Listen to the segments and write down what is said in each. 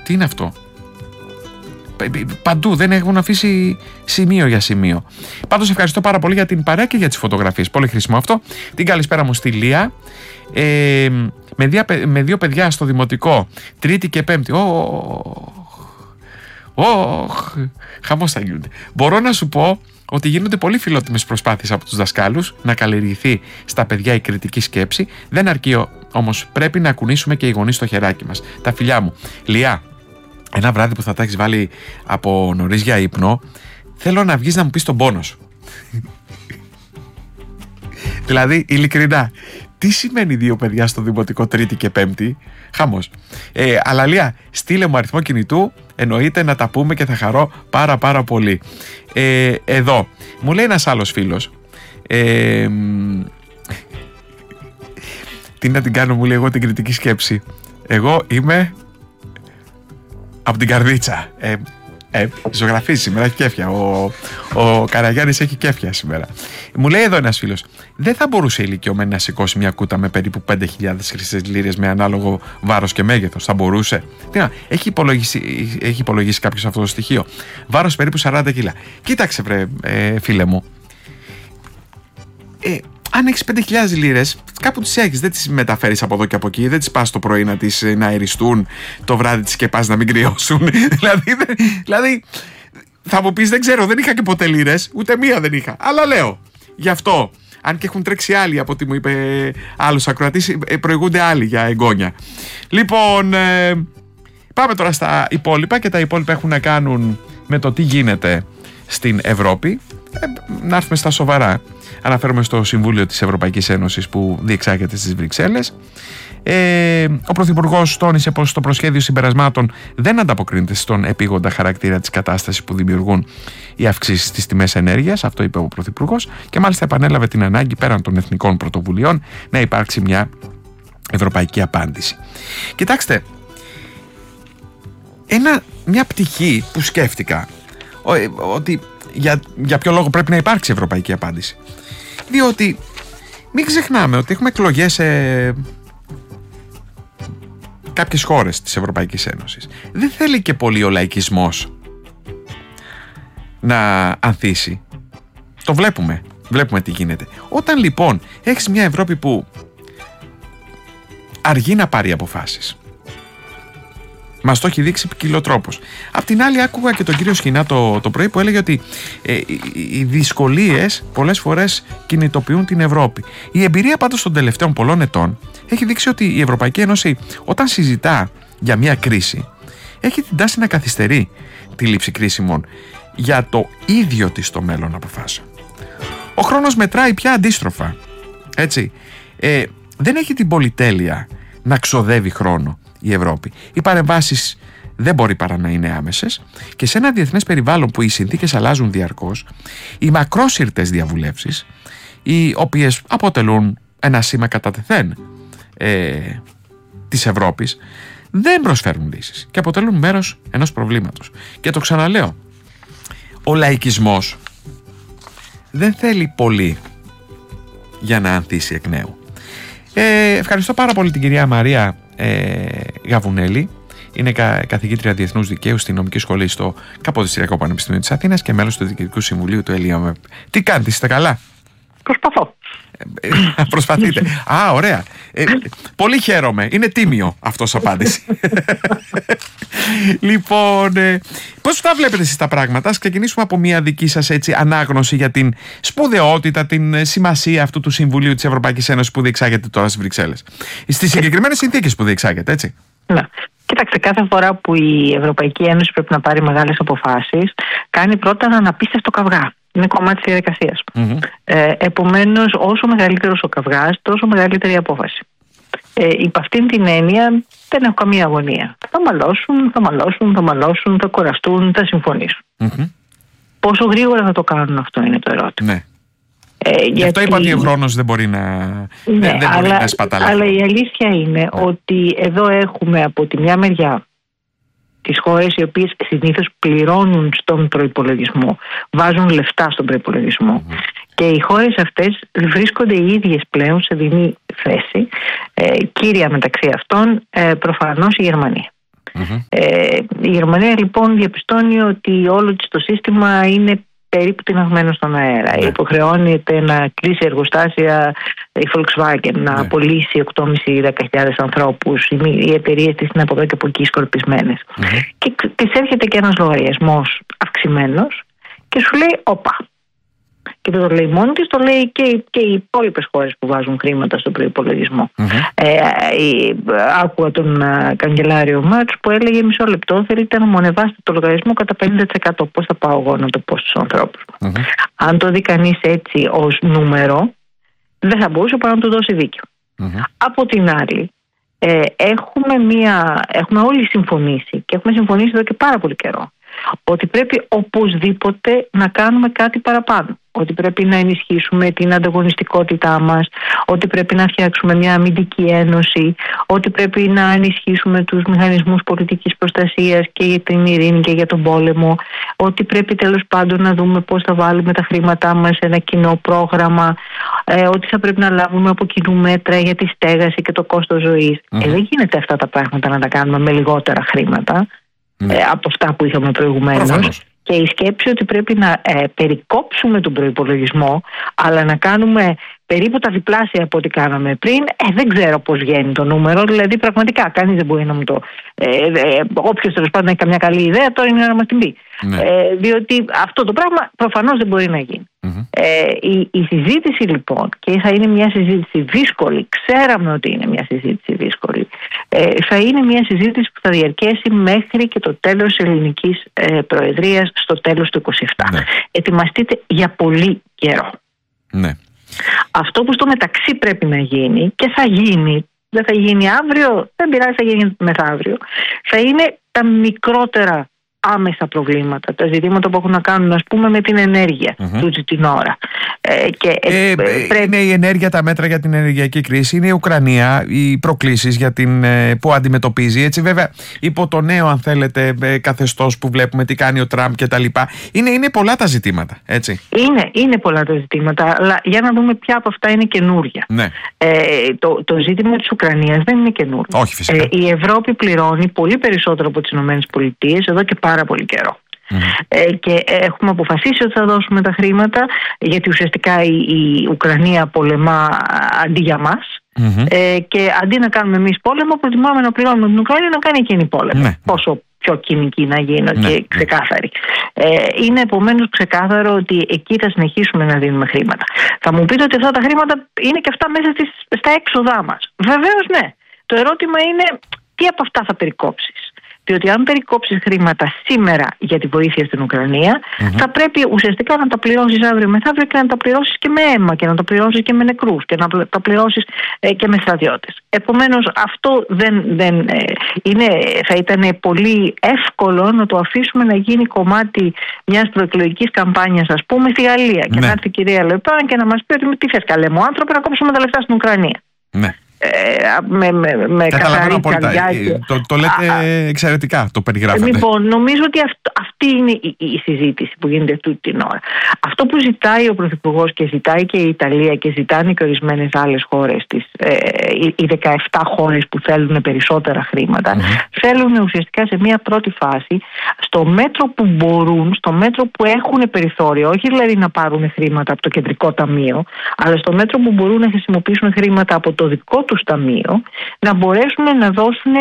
Τι είναι αυτό? Παντού δεν έχουν αφήσει σημείο για σημείο. Πάντως ευχαριστώ πάρα πολύ για την παρέα και για τις φωτογραφίες. Πολύ χρήσιμο αυτό. Την καλησπέρα μου στη Λία. Με δύο παιδιά στο δημοτικό, Τρίτη και Πέμπτη. Χαμός θα γίνονται. Μπορώ να σου πω ότι γίνονται πολύ φιλότιμες προσπάθειες από τους δασκάλους να καλλιεργηθεί στα παιδιά η κριτική σκέψη. Δεν αρκεί όμως, πρέπει να κουνήσουμε και οι γονείς στο χεράκι μας. Τα φιλιά μου. Λιά, ένα βράδυ που θα τα έχεις βάλει από νωρίς για ύπνο, θέλω να βγεις να μου πεις τον πόνο σου. Δηλαδή, ειλικρινά, τι σημαίνει δύο παιδιά στο δημοτικό Τρίτη και Πέμπτη? Χαμός. Αλλά Λία, στείλε μου αριθμό κινητού, εννοείται, να τα πούμε και θα χαρώ πάρα πολύ. Εδώ, μου λέει ένας άλλος φίλος, τι να την κάνω, μου λέει, εγώ την κριτική σκέψη. Εγώ είμαι από την Καρδίτσα. Ζωγραφίζει σήμερα, έχει κέφια. Ο Καραγιάννης έχει κέφια σήμερα. Μου λέει εδώ ένας φίλος, δεν θα μπορούσε ηλικιωμένη να σηκώσει μια κούτα με περίπου 5.000 χρυσές λίρες με ανάλογο βάρος και μέγεθος? Θα μπορούσε? Έχει υπολογίσει κάποιος αυτό το στοιχείο? Βάρος περίπου 40 κιλά. Κοίταξε βρε φίλε μου, αν έχεις 5.000 λίρες, κάπου τις έχεις, δεν τις μεταφέρεις από εδώ και από εκεί, δεν τις πας το πρωί να αεριστούν, το βράδυ τις σκεπάς να μην κρυώσουν. δηλαδή, θα μου πεις, δεν ξέρω, δεν είχα και ποτέ λίρες, ούτε μία δεν είχα. Αλλά λέω, γι' αυτό, αν και έχουν τρέξει άλλοι από ό,τι μου είπε άλλος ακροατής, προηγούνται άλλοι για εγγόνια. Λοιπόν, πάμε τώρα στα υπόλοιπα, και τα υπόλοιπα έχουν να κάνουν με το τι γίνεται στην Ευρώπη. Να έρθουμε στα σοβαρά. Αναφέρομαι στο Συμβούλιο της Ευρωπαϊκής Ένωσης που διεξάγεται στις Βρυξέλλες. Ο Πρωθυπουργός τόνισε πως το προσχέδιο συμπερασμάτων δεν ανταποκρίνεται στον επίγοντα χαρακτήρα της κατάστασης που δημιουργούν οι αυξήσεις στις τιμές ενέργειας. Αυτό είπε ο Πρωθυπουργός, και μάλιστα επανέλαβε την ανάγκη πέραν των εθνικών πρωτοβουλειών να υπάρξει μια ευρωπαϊκή απάντηση. Κοιτάξτε, μια πτυχή που σκέφτηκα, ότι για ποιο λόγο πρέπει να υπάρξει ευρωπαϊκή απάντηση. Διότι μην ξεχνάμε ότι έχουμε εκλογές σε κάποιες χώρες της Ευρωπαϊκής Ένωσης. Δεν θέλει και πολύ ο λαϊκισμός να ανθίσει. Το βλέπουμε τι γίνεται. Όταν λοιπόν έχεις μια Ευρώπη που αργεί να πάρει αποφάσεις, μας το έχει δείξει ποικιλοτρόπως. Απ' την άλλη, άκουγα και τον κύριο Σχοινά το πρωί που έλεγε ότι οι δυσκολίες πολλές φορές κινητοποιούν την Ευρώπη. Η εμπειρία πάντως των τελευταίων πολλών ετών έχει δείξει ότι η Ευρωπαϊκή Ένωση, όταν συζητά για μια κρίση, έχει την τάση να καθυστερεί τη λήψη κρίσιμων για το ίδιο της το μέλλον αποφάσεων. Ο χρόνος μετράει πια αντίστροφα. Έτσι. Δεν έχει την πολυτέλεια να ξοδεύει χρόνο η Ευρώπη. Οι παρεμβάσεις δεν μπορεί παρά να είναι άμεσες, και σε ένα διεθνές περιβάλλον που οι συνθήκες αλλάζουν διαρκώς, οι μακρόσυρτες διαβουλεύσεις, οι οποίες αποτελούν ένα σήμα κατά τεθέν της Ευρώπης, δεν προσφέρουν λύσεις και αποτελούν μέρος ενός προβλήματος. Και το ξαναλέω, ο λαϊκισμός δεν θέλει πολύ για να ανθίσει εκ νέου. Ευχαριστώ πάρα πολύ την κυρία Μαρία Γαβουνέλη. Είναι καθηγήτρια Διεθνούς Δικαίου στη Νομική Σχολή στο Καποδιστριακό Πανεπιστήμιο της Αθήνας και μέλος του Διοικητικού Συμβουλίου του ΕΛΙΑΜΕΠ. Τι κάνετε, είστε καλά? Προσπαθώ. Προσπαθείτε. Ωραία. Πολύ χαίρομαι. Είναι τίμιο αυτός απάντηση. Λοιπόν, πώς τα βλέπετε εσείς τα πράγματα? Ας ξεκινήσουμε από μια δική σας ανάγνωση για την σπουδαιότητα, την σημασία αυτού του Συμβουλίου της Ευρωπαϊκής Ένωσης που διεξάγεται τώρα στις Βρυξέλλες. Στις συγκεκριμένες συνθήκες που διεξάγεται, έτσι. Ναι. Κοιτάξτε, κάθε φορά που η Ευρωπαϊκή Ένωση πρέπει να πάρει μεγάλες αποφάσεις, κάνει πρώτα έναν απίστευτο καυγά. Είναι κομμάτι της διαδικασίας. Επομένως, όσο μεγαλύτερος ο καυγάς, τόσο μεγαλύτερη η απόφαση. Υπ' αυτήν την έννοια δεν έχω καμία αγωνία. Θα μαλώσουν, θα κουραστούν, θα συμφωνήσουν. Πόσο γρήγορα θα το κάνουν, αυτό είναι το ερώτημα. Ναι. Γι' αυτό είπα ότι ο χρόνος δεν μπορεί να σπαταλάει. Αλλά η αλήθεια είναι ότι εδώ έχουμε από τη μια μεριά τις χώρες οι οποίες συνήθως πληρώνουν στον προϋπολογισμό, βάζουν λεφτά στον προϋπολογισμό, και οι χώρες αυτές βρίσκονται οι ίδιες πλέον σε δινή θέση. Κύρια μεταξύ αυτών προφανώς η Γερμανία. Η Γερμανία λοιπόν διαπιστώνει ότι όλο το σύστημα είναι περίπου τειναγμένο στον αέρα. Υποχρεώνεται να κλείσει εργοστάσια η Volkswagen, να πωλήσει 8.500-10.000 ανθρώπους. Οι εταιρείες της είναι από εδώ και από εκεί σκορπισμένες. Και της έρχεται και ένας λογαριασμός αυξημένος και σου λέει όπα. Και δεν το λέει μόνη της, το λέει και οι υπόλοιπες χώρες που βάζουν χρήματα στον προϋπολογισμό. Άκουγα τον καγκελάριο Μάτς που έλεγε μισό λεπτό, θέλετε να μου ανεβάσετε το λογαριασμό κατά 50%. Πώς θα πάω εγώ να το πω στους ανθρώπους? Αν το δει κανείς έτσι ως νούμερο, δεν θα μπορούσε παρά να του δώσει δίκιο. Από την άλλη, έχουμε όλοι συμφωνήσει και έχουμε συμφωνήσει εδώ και πάρα πολύ καιρό ότι πρέπει οπωσδήποτε να κάνουμε κάτι παραπάνω. Ότι πρέπει να ενισχύσουμε την ανταγωνιστικότητά μας, ότι πρέπει να φτιάξουμε μια αμυντική ένωση, ότι πρέπει να ενισχύσουμε τους μηχανισμούς πολιτικής προστασίας και για την ειρήνη και για τον πόλεμο, ότι πρέπει τέλος πάντων να δούμε πώς θα βάλουμε τα χρήματά μας σε ένα κοινό πρόγραμμα, ότι θα πρέπει να λάβουμε από κοινού μέτρα για τη στέγαση και το κόστος ζωής. Δεν γίνεται αυτά τα πράγματα να τα κάνουμε με λιγότερα χρήματα από αυτά που είχαμε προηγουμένως. Και η σκέψη ότι πρέπει να περικόψουμε τον προϋπολογισμό, αλλά να κάνουμε περίπου τα διπλάσια από ό,τι κάναμε πριν, δεν ξέρω πώς βγαίνει το νούμερο. Δηλαδή, πραγματικά, κανείς δεν μπορεί να μου το. Όποιος τέλος πάντων έχει καμιά καλή ιδέα, τώρα είναι να μας την πει. Διότι αυτό το πράγμα προφανώς δεν μπορεί να γίνει. Η συζήτηση λοιπόν, και θα είναι μια συζήτηση δύσκολη, ξέραμε ότι είναι μια συζήτηση δύσκολη, θα είναι μια συζήτηση που θα διαρκέσει μέχρι και το τέλος της ελληνικής προεδρίας, στο τέλος του 2027. Ετοιμαστείτε για πολύ καιρό. Αυτό που στο μεταξύ πρέπει να γίνει, και θα γίνει, δεν θα γίνει αύριο, δεν πειράζει, θα γίνει μεθαύριο, θα είναι τα μικρότερα άμεσα προβλήματα, τα ζητήματα που έχουν να κάνουν, ας πούμε, με την ενέργεια τούτη την ώρα. Είναι η ενέργεια, τα μέτρα για την ενεργειακή κρίση, είναι η Ουκρανία, οι προκλήσεις για που αντιμετωπίζει. Έτσι, βέβαια, υπό το νέο, αν θέλετε, καθεστώς που βλέπουμε, τι κάνει ο Τραμπ και τα λοιπά. Είναι πολλά τα ζητήματα, έτσι. Είναι πολλά τα ζητήματα, αλλά για να δούμε ποια από αυτά είναι καινούρια. Το ζήτημα της Ουκρανίας δεν είναι καινούριο. Όχι, φυσικά. Η Ευρώπη πληρώνει πολύ περισσότερο από τις ΗΠΑ εδώ και πάρα πολύ καιρό. Και έχουμε αποφασίσει ότι θα δώσουμε τα χρήματα, γιατί ουσιαστικά η Ουκρανία πολεμά αντί για μας. Και αντί να κάνουμε εμείς πόλεμο, προτιμάμε να πληρώνουμε την Ουκρανία να κάνει εκείνη πόλεμο. Πόσο πιο κοινική να γίνω και ξεκάθαρη. Είναι επομένως ξεκάθαρο ότι εκεί θα συνεχίσουμε να δίνουμε χρήματα. Θα μου πείτε ότι αυτά τα χρήματα είναι και αυτά μέσα στα έξοδά μας. Βεβαίως ναι. Το ερώτημα είναι τι από αυτά θα περικόψεις. Διότι αν περικόψεις χρήματα σήμερα για τη βοήθεια στην Ουκρανία, θα πρέπει ουσιαστικά να τα πληρώσεις αύριο μεθαύριο και να τα πληρώσεις και με αίμα και να τα πληρώσεις και με νεκρούς και να τα πληρώσεις και με στρατιώτες. Επομένως αυτό θα ήταν πολύ εύκολο να το αφήσουμε να γίνει κομμάτι μιας προεκλογικής καμπάνιας, ας πούμε, στη Γαλλία. Και να έρθει η κυρία Λεπάν και να μας πει ότι τι θες καλέ μου άνθρωποι, να κόψουμε τα λεφτά στην Ουκρανία. Με καθαρή καρδιά. Το λέτε εξαιρετικά, το περιγράφετε. Λοιπόν, νομίζω ότι αυτή είναι η συζήτηση που γίνεται αυτή την ώρα. Αυτό που ζητάει ο Πρωθυπουργός και ζητάει και η Ιταλία και ζητάνε και ορισμένες άλλες χώρες, οι 17 χώρες που θέλουν περισσότερα χρήματα, θέλουν ουσιαστικά σε μια πρώτη φάση, στο μέτρο που μπορούν, στο μέτρο που έχουν περιθώριο, όχι δηλαδή να πάρουν χρήματα από το κεντρικό ταμείο, αλλά στο μέτρο που μπορούν να χρησιμοποιήσουν χρήματα από το δικό τους ταμείο, να μπορέσουν να δώσουν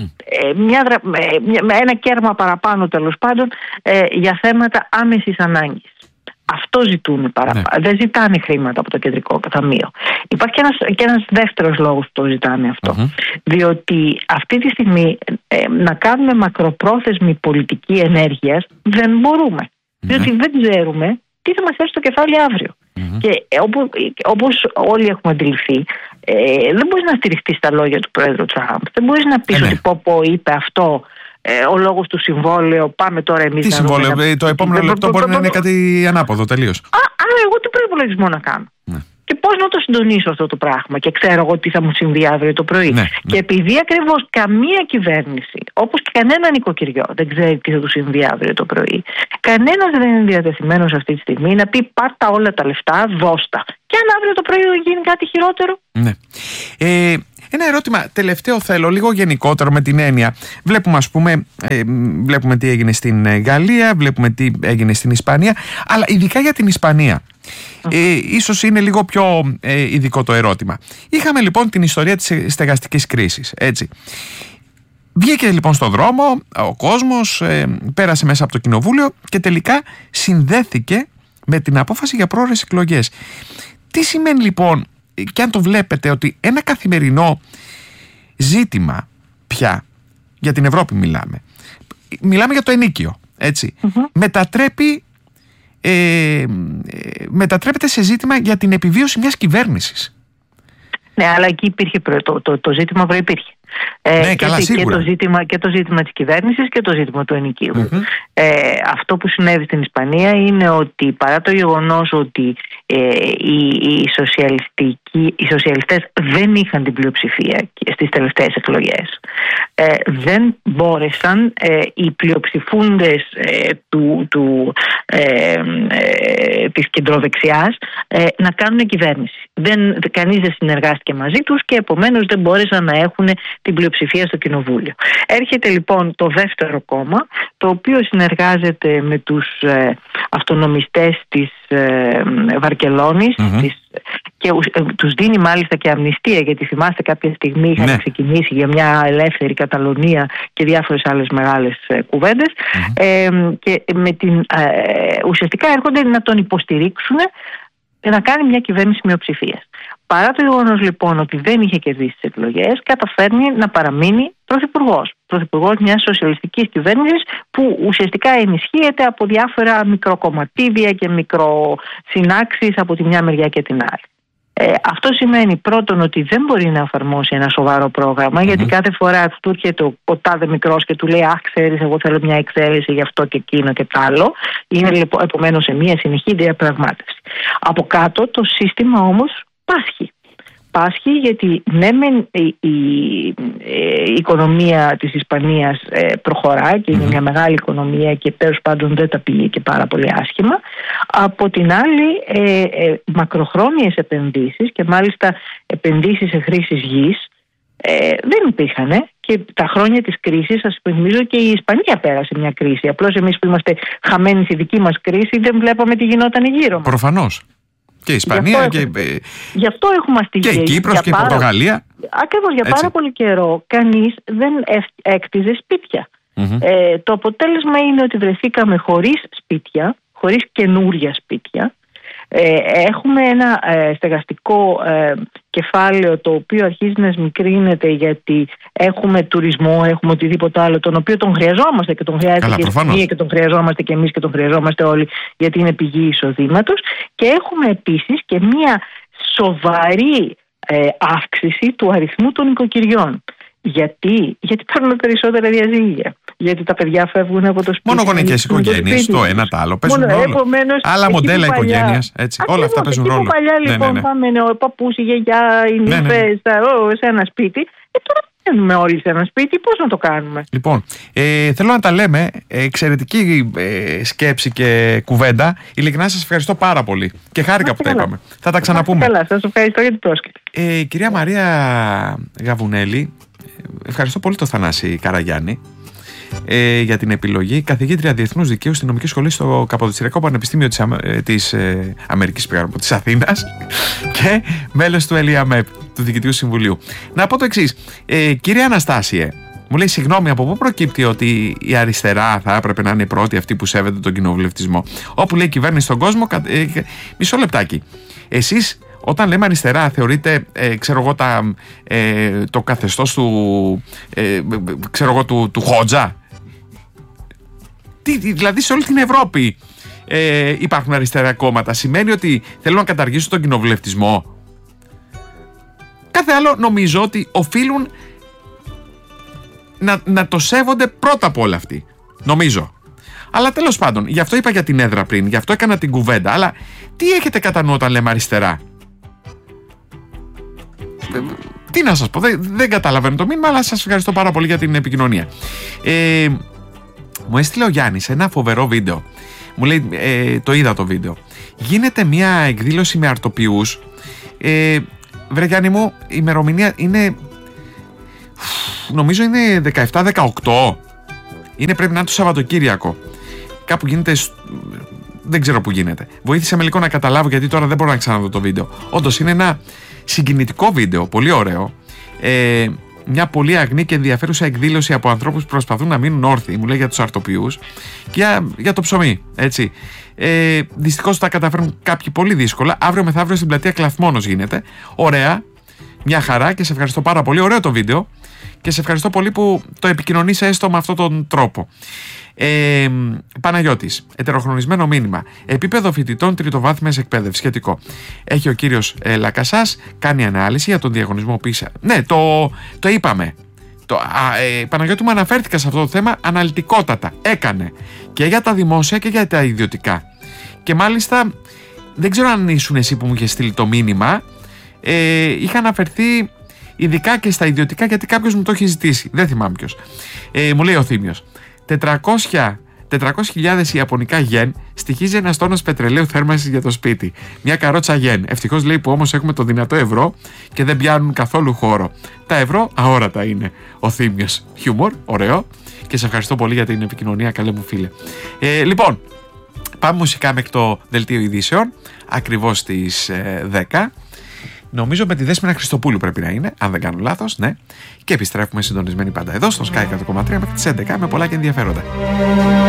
ένα κέρμα παραπάνω, τέλος πάντων, για θέματα άμεσης ανάγκης. Αυτό ζητούν παραπάνω. Δεν ζητάνε χρήματα από το κεντρικό ταμείο. Υπάρχει και ένας δεύτερος λόγος που το ζητάνε αυτό. Διότι αυτή τη στιγμή να κάνουμε μακροπρόθεσμη πολιτική ενέργειας δεν μπορούμε. Διότι δεν ξέρουμε τι θα μας έρθει στο κεφάλι αύριο. Και όπως όλοι έχουμε αντιληφθεί, δεν μπορείς να στηριχτείς στα λόγια του Πρόεδρου Τραμπ. Δεν μπορείς να πεις ότι πω είπε αυτό, ο λόγος του συμβόλαιο, πάμε τώρα εμείς να δούμε. Τι συμβόλαιο, το επόμενο λεπτό μπορεί να είναι κάτι ανάποδο τελείως. Άρα εγώ τι προϋπολογισμό να κάνω. Και πώς να το συντονίσω αυτό το πράγμα, και ξέρω εγώ τι θα μου συμβεί αύριο το πρωί. Και επειδή ακριβώς καμία κυβέρνηση, όπως και κανένα νοικοκυριό, δεν ξέρει τι θα του συμβεί αύριο το πρωί, κανένας δεν είναι διατεθειμένος αυτή τη στιγμή να πει πάρτα όλα τα λεφτά, δώστα. Και αν αύριο το πρωί γίνει κάτι χειρότερο. Ένα ερώτημα τελευταίο θέλω, λίγο γενικότερο με την έννοια. Βλέπουμε, ας πούμε, βλέπουμε τι έγινε στην Γαλλία, βλέπουμε τι έγινε στην Ισπανία, αλλά ειδικά για την Ισπανία. Ίσως είναι λίγο πιο ειδικό το ερώτημα. Είχαμε λοιπόν την ιστορία της στεγαστικής κρίσης, έτσι. Βγήκε λοιπόν στον δρόμο ο κόσμος, πέρασε μέσα από το κοινοβούλιο και τελικά συνδέθηκε με την απόφαση για πρόορες εκλογές. Τι σημαίνει λοιπόν, και αν το βλέπετε, ότι ένα καθημερινό ζήτημα πια, για την Ευρώπη μιλάμε για το ενίκιο, έτσι, μετατρέπεται σε ζήτημα για την επιβίωση μιας κυβέρνησης. Ναι, αλλά εκεί υπήρχε το ζήτημα προϋπήρχε. Ναι, καλά, σίγουρα. Και το ζήτημα της κυβέρνησης και το ζήτημα του ενοικίου. Αυτό που συνέβη στην Ισπανία είναι ότι, παρά το γεγονός ότι οι σοσιαλιστές δεν είχαν την πλειοψηφία στις τελευταίες εκλογές, δεν μπόρεσαν οι πλειοψηφούντες της κεντροδεξιάς να κάνουν κυβέρνηση. Κανείς δεν συνεργάστηκε μαζί τους και επομένως δεν μπόρεσαν να έχουν την πλειοψηφία στο κοινοβούλιο. Έρχεται λοιπόν το δεύτερο κόμμα, το οποίο συνεργάζεται με τους αυτονομιστές της Βαρκελόνης και τους δίνει μάλιστα και αμνηστία, γιατί θυμάστε κάποια στιγμή είχαν ξεκινήσει για μια ελεύθερη Καταλωνία και διάφορες άλλες μεγάλες κουβέντες, και ουσιαστικά έρχονται να τον υποστηρίξουν και να κάνει μια κυβέρνηση μειοψηφίας. Παρά το γεγονός λοιπόν ότι δεν είχε κερδίσει τις εκλογές, καταφέρνει να παραμείνει πρωθυπουργός μιας σοσιαλιστικής κυβέρνησης που ουσιαστικά ενισχύεται από διάφορα μικροκομματίδια και μικροσυνάξεις από τη μια μεριά και την άλλη. Αυτό σημαίνει πρώτον ότι δεν μπορεί να εφαρμόσει ένα σοβαρό πρόγραμμα, γιατί κάθε φορά του έρχεται ο τάδε μικρός και του λέει «Αχ, ξέρεις, εγώ θέλω μια εξαίρεση γι' αυτό και εκείνο και τ' άλλο». Είναι λοιπόν επομένως σε μια συνεχή διαπραγμάτευση. Από κάτω το σύστημα όμως πάσχει γιατί η οικονομία της Ισπανίας προχωρά και είναι μια μεγάλη οικονομία και τέλος πάντων δεν τα πήγε και πάρα πολύ άσχημα. Από την άλλη μακροχρόνιες επενδύσεις και μάλιστα επενδύσεις σε χρήσης γης δεν υπήρχαν, και τα χρόνια της κρίσης, σας υπενθυμίζω, και η Ισπανία πέρασε μια κρίση. Απλώς εμείς που είμαστε χαμένοι στη δική μας κρίση δεν βλέπαμε τι γινόταν γύρω μας. Προφανώς. Και η Ισπανία γι' αυτό έχουμε αστυγίες. Και η Κύπρος και η Πορτογαλία. Ακριβώς, για πάρα πολύ καιρό κανείς δεν έκτιζε σπίτια. Το αποτέλεσμα είναι ότι βρεθήκαμε χωρίς σπίτια, χωρίς καινούρια σπίτια. Έχουμε ένα στεγαστικό κεφάλαιο το οποίο αρχίζει να σμικρύνεται, γιατί έχουμε τουρισμό, έχουμε οτιδήποτε άλλο, τον οποίο τον χρειαζόμαστε και τον χρειάζεται και η Ισπανία και τον χρειαζόμαστε και εμείς και τον χρειαζόμαστε όλοι, γιατί είναι πηγή εισοδήματος. Και έχουμε επίσης και μια σοβαρή αύξηση του αριθμού των οικοκυριών. Γιατί παίρνουμε περισσότερα διαζύγια. Γιατί τα παιδιά φεύγουν από το σπίτι. Μονογονικές οικογένειες, το ένα το άλλο. Παίζουν ρόλο. Άλλα μοντέλα οικογένειας. Όλα αυτά παίζουν ρόλο. Παλιά λοιπόν πάμε ο παππούς, η γιαγιά, οι νύφες σε ένα σπίτι. Τώρα μένουμε όλοι σε ένα σπίτι. Πώς να το κάνουμε? Λοιπόν, θέλω να τα λέμε. Εξαιρετική σκέψη και κουβέντα. Ειλικρινά σας ευχαριστώ πάρα πολύ. Και χάρηκα που τα είπαμε. Θα τα ξαναπούμε. Καλά, σας ευχαριστώ για την πρόσκληση. Κυρία Μαρία Γαβουνέλη, ευχαριστώ πολύ τον Θανάση Καραγιάννη για την επιλογή. Καθηγήτρια Διεθνούς Δικαίου στη Νομική Σχολή στο Καποδιστριακό Πανεπιστήμιο της Αμερικής, της Αθήνας, και μέλος του ΕΛΙΑΜΕΠ, του Διοικητικού Συμβουλίου. Να πω το εξής. Κυρία Αναστάσιε, μου λέει, συγγνώμη, από πού προκύπτει ότι η αριστερά θα έπρεπε να είναι η πρώτη, αυτή που σέβεται τον κοινοβουλευτισμό? Όπου λέει κυβέρνηση στον κόσμο, μισό λεπτάκι. Εσείς, όταν λέμε αριστερά, θεωρείτε, το καθεστώς του Χότζα? Δηλαδή σε όλη την Ευρώπη υπάρχουν αριστερά κόμματα. Σημαίνει ότι θέλουν να καταργήσουν τον κοινοβουλευτισμό? Κάθε άλλο νομίζω ότι οφείλουν να το σέβονται πρώτα απ' όλα αυτοί. Νομίζω. Αλλά τέλος πάντων, γι' αυτό είπα για την έδρα πριν, γι' αυτό έκανα την κουβέντα. Αλλά τι έχετε κατά νου όταν λέμε αριστερά? Τι να σας πω, δεν καταλαβαίνω το μήνυμα, αλλά σας ευχαριστώ πάρα πολύ για την επικοινωνία. Μου έστειλε ο Γιάννης ένα φοβερό βίντεο. Μου λέει, το είδα το βίντεο. Γίνεται μια εκδήλωση με αρτοποιούς. Βρε Γιάννη μου, η ημερομηνία είναι νομίζω είναι 17-18. Είναι, πρέπει να είναι το Σαββατοκύριακο. Κάπου γίνεται. Δεν ξέρω που γίνεται. Βοήθησε με λίγο να καταλάβω, γιατί τώρα δεν μπορώ να ξαναδώ το βίντεο. Όντως είναι ένα συγκινητικό βίντεο, πολύ ωραίο. Μια πολύ αγνή και ενδιαφέρουσα εκδήλωση από ανθρώπους που προσπαθούν να μείνουν όρθιοι. Μου λέει για τους αρτοποιούς και για το ψωμί. Έτσι. Δυστυχώς τα καταφέρουν κάποιοι πολύ δύσκολα. Αύριο μεθαύριο στην πλατεία Κλαθμόνος γίνεται. Ωραία. Μια χαρά και σε ευχαριστώ πάρα πολύ. Ωραίο το βίντεο. Και σε ευχαριστώ πολύ που το επικοινωνείς έστω με αυτόν τον τρόπο. Παναγιώτης, ετεροχρονισμένο μήνυμα. Επίπεδο φοιτητών τριτοβάθμιας εκπαίδευση. Σχετικό. Έχει ο κύριος Λακασάς κάνει ανάλυση για τον διαγωνισμό PISA. Ναι, το είπαμε. Παναγιώτη, μου αναφέρθηκα σε αυτό το θέμα αναλυτικότατα. Έκανε και για τα δημόσια και για τα ιδιωτικά. Και μάλιστα δεν ξέρω αν ήσουν εσύ που μου είχε στείλει το μήνυμα. Είχα αναφερθεί ειδικά και στα ιδιωτικά, γιατί κάποιος μου το έχει ζητήσει. Δεν θυμάμαι ποιος. Μου λέει ο Θήμιος. 400.000 ιαπωνικά γεν στοιχίζει ένας τόνος πετρελαίου θέρμανσης για το σπίτι. Μια καρότσα γεν. Ευτυχώς, λέει, που όμως έχουμε το δυνατό ευρώ και δεν πιάνουν καθόλου χώρο. Τα ευρώ αόρατα είναι. Ο Θήμιος. Χιούμορ, ωραίο. Και σε ευχαριστώ πολύ για την επικοινωνία, καλέ μου φίλε. Λοιπόν, πάμε μουσικά μέχρι το δελτίο ειδήσεων. Ακριβώς στις 10. Νομίζω με τη Δέσποινα Χριστοπούλου πρέπει να είναι, αν δεν κάνω λάθος, ναι. Και επιστρέφουμε συντονισμένοι πάντα εδώ στο Sky 100,3 μέχρι τις 11 με πολλά και ενδιαφέροντα.